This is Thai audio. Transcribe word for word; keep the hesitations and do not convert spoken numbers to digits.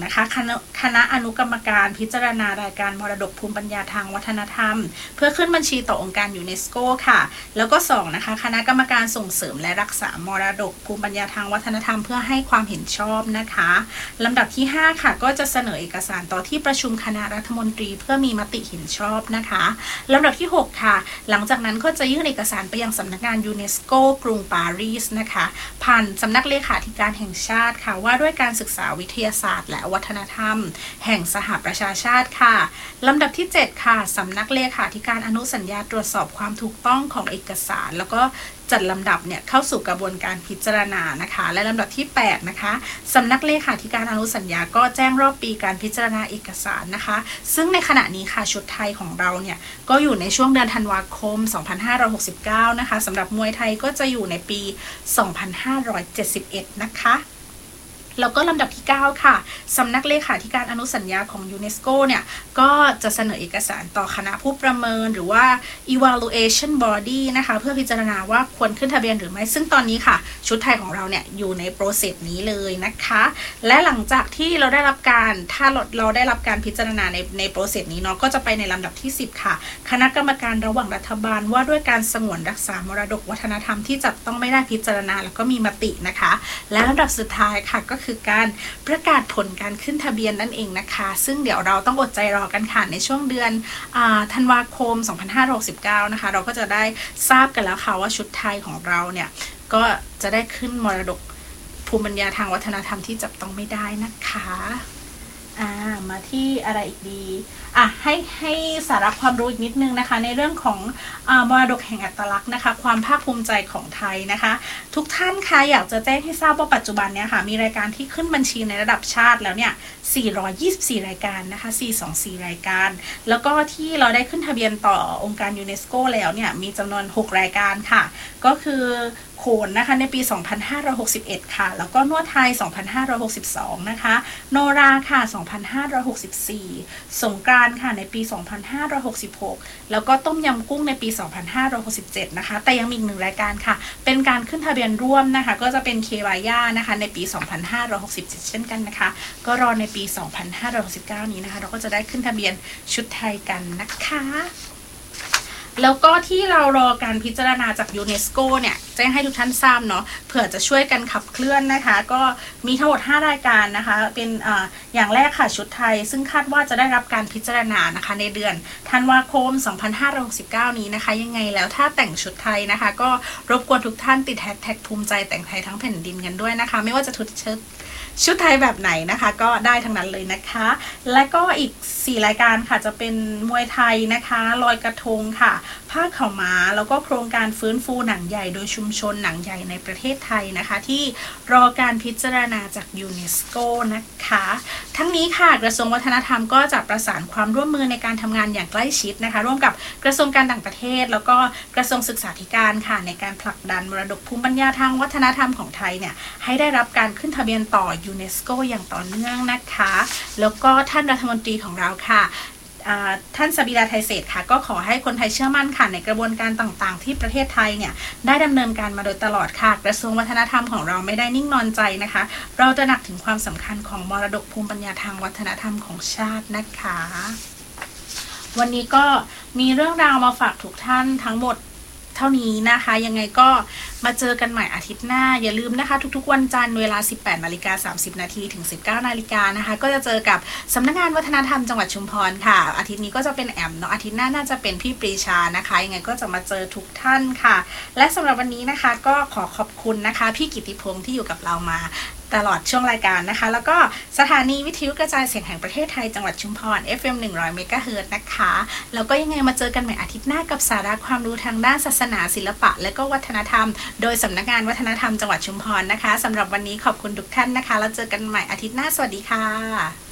นะคะคณะคณะอนุกรรมการพิจารณารายการมรดกภูมิปัญญาทางวัฒนธรรมเพื่อขึ้นบัญชีต่อองค์การยูเนสโกค่ะแล้วก็สองนะคะคณะกรรมการส่งเสริมและรักษามรดกภูมิปัญญาทางวัฒนธรรมเพื่อให้ความเห็นชอบนะคะลำดับที่ห้าค่ะก็จะเสนอเอกสารต่อที่ประชุมคณะรัฐมนตรีเพื่อมีมติเห็นชอบนะคะลำดับที่หกค่ะหลังจากนั้นก็จะยื่นเอกสารไปยังสำนักงานยูเนสโกกรุงปารีสนะคะผ่านสำนักเลขาธิการแห่งชาติค่ะว่าด้วยการศึกษาวิทยาศาสตร์และวัฒนธรรมแห่งสหประชาชาติค่ะลำดับที่เจ็ดค่ะสำนักเลขาธิการอนุสัญญาตรวจสอบความถูกต้องของเอกสารแล้วก็จัดลำดับเนี่ยเข้าสู่กระบวนการพิจารณานะคะและลำดับที่แปดนะคะสำนักเลขาธิการอนุสัญญาก็แจ้งรอบปีการพิจารณาเอกสารนะคะซึ่งในขณะนี้ค่ะชุดไทยของเราเนี่ยก็อยู่ในช่วงเดือนธันวาคมสองพันห้าร้อยหกสิบเก้านะคะสำหรับมวยไทยก็จะอยู่ในปีสองพันห้าร้อยเจ็ดสิบเอ็ดนะคะแล้วก็ลำดับที่เก้าค่ะสำนักเลขาธิการอนุสัญญาของยูเนสโกเนี่ยก็จะเสนอเอกสารต่อคณะผู้ประเมินหรือว่า evaluation body นะคะเพื่อพิจารณาว่าควรขึ้นทะเบียนหรือไม่ซึ่งตอนนี้ค่ะชุดไทยของเราเนี่ยอยู่ในโปรเซสนี้เลยนะคะและหลังจากที่เราได้รับการถ้าเราเราได้รับการพิจารณาในในโปรเซสนี้เนาะก็จะไปในลำดับที่สิบค่ะคณะกรรมการระหว่างรัฐบาลว่าด้วยการสงวนรักษามรดกวัฒนธรรมที่จับต้องไม่ได้พิจารณาแล้วก็มีมตินะคะและลำดับสุดท้ายค่ะก็คือการประกาศผลการขึ้นทะเบียนนั่นเองนะคะซึ่งเดี๋ยวเราต้องอดใจรอกันค่ะในช่วงเดือนธันวาคมสองพันห้าร้อยหกสิบเก้านะคะเราก็จะได้ทราบกันแล้วค่ะว่าชุดไทยของเราเนี่ยก็จะได้ขึ้นมรดกภูมิปัญญาทางวัฒนธรรมที่จับต้องไม่ได้นะคะอ่ามาที่อะไรอีกดีอ่ะให้ให้สาระความรู้อีกนิดนึงนะคะในเรื่องของอ่ามรดกแห่งอัตลักษณ์นะคะความภาคภูมิใจของไทยนะคะทุกท่านคะอยากจะแจ้งให้ทราบว่าปัจจุบันเนี่ยค่ะมีรายการที่ขึ้นบัญชีในระดับชาติแล้วเนี่ยสี่ร้อยยี่สิบสี่รายการนะคะสี่ร้อยยี่สิบสี่รายการแล้วก็ที่เราได้ขึ้นทะเบียนต่อองค์การยูเนสโกแล้วเนี่ยมีจำนวนหกรายการค่ะก็คือโขนนะคะในปีสองพันห้าร้อยหกสิบเอ็ดค่ะแล้วก็นวดไทยสองพันห้าร้อยหกสิบสองนะคะโนราค่ะสองพันห้าร้อยหกสิบสี่สงกรานต์ค่ะในปีสองพันห้าร้อยหกสิบหกแล้วก็ต้มยำกุ้งในปีสองพันห้าร้อยหกสิบเจ็ดนะคะแต่ยังมีอีกหนึ่งรายการค่ะเป็นการขึ้นทะเบียนร่วมนะคะก็จะเป็นเควาย่านะคะในปีสองพันห้าร้อยหกสิบเจ็ดเช่นกันนะคะก็รอในปีสองพันห้าร้อยหกสิบเก้านี้นะคะเราก็จะได้ขึ้นทะเบียนชุดไทยกันนะคะแล้วก็ที่เรารอการพิจารณาจากยูเนสโกเนี่ยแจ้งให้ทุกท่านทราบเนาะเผื่อจะช่วยกันขับเคลื่อนนะคะก็มีทั้งหมดห้ารายการนะคะเป็นอ่าอย่างแรกค่ะชุดไทยซึ่งคาดว่าจะได้รับการพิจารณานะคะในเดือนธันวาคมสองพันห้าร้อยหกสิบเก้านี้นะคะยังไงแล้วถ้าแต่งชุดไทยนะคะก็รบกวนทุกท่านติดแฮชแท็กภูมิใจแต่งไทยทั้งแผ่นดินกันด้วยนะคะไม่ว่าจะชุดเชิ้ตชุดไทยแบบไหนนะคะก็ได้ทั้งนั้นเลยนะคะและก็อีกสี่รายการค่ะจะเป็นมวยไทยนะคะลอยกระทงค่ะผ้าขาวม้าแล้วก็โครงการฟื้นฟูหนังใหญ่โดยชุมชนหนังใหญ่ในประเทศไทยนะคะที่รอการพิจารณาจากยูเนสโกนะคะทั้งนี้ค่ะกระทรวงวัฒนธรรมก็จะประสานความร่วมมือในการทำงานอย่างใกล้ชิดนะคะร่วมกับกระทรวงการต่างประเทศแล้วก็กระทรวงศึกษาธิการค่ะในการผลักดันมรดกภูมิปัญญาทางวัฒนธรรมของไทยเนี่ยให้ได้รับการขึ้นทะเบียนต่อยูเนสโกอย่างต่อเนื่องนะคะแล้วก็ท่านรัฐมนตรีของเราค่ะท่านสบิดาไทยเศรษฐ์ค่ะก็ขอให้คนไทยเชื่อมั่นค่ะในกระบวนการต่างๆที่ประเทศไทยเนี่ยได้ดำเนินการมาโดยตลอดค่ะกระทรวงวัฒนธรรมของเราไม่ได้นิ่งนอนใจนะคะเราตระหนักถึงความสำคัญของมรดกภูมิปัญญาทางวัฒนธรรมของชาตินะคะวันนี้ก็มีเรื่องราวมาฝากทุกท่านทั้งหมดเท่านี้นะคะยังไงก็มาเจอกันใหม่อาทิตย์หน้าอย่าลืมนะคะทุกๆวันจันทร์เวลา สิบแปดนาฬิกาสามสิบนาทีถึง สิบเก้านาฬิกานะคะก็จะเจอกับสำนักงานวัฒนธรรมจังหวัดชุมพรค่ะอาทิตย์นี้ก็จะเป็นแอมเนาะอาทิตย์หน้าน่าจะเป็นพี่ปรีชานะคะยังไงก็จะมาเจอทุกท่านค่ะและสำหรับวันนี้นะคะก็ขอขอบคุณนะคะพี่กิติพงษ์ที่อยู่กับเรามาตลอดช่วงรายการนะคะแล้วก็สถานีวิทยุกระจายเสียงแห่งประเทศไทยจังหวัดชุมพร เอฟ เอ็ม หนึ่งร้อย เมกะเฮิรตซ์นะคะแล้วก็ยังไงมาเจอกันใหม่อาทิตย์หน้ากับสาระความรู้ทางด้านศาสนาศิลปะและก็วัฒนธรรมโดยสำนักงานวัฒนธรรมจังหวัดชุมพรนะคะสำหรับวันนี้ขอบคุณทุกท่านนะคะแล้วเจอกันใหม่อาทิตย์หน้าสวัสดีค่ะ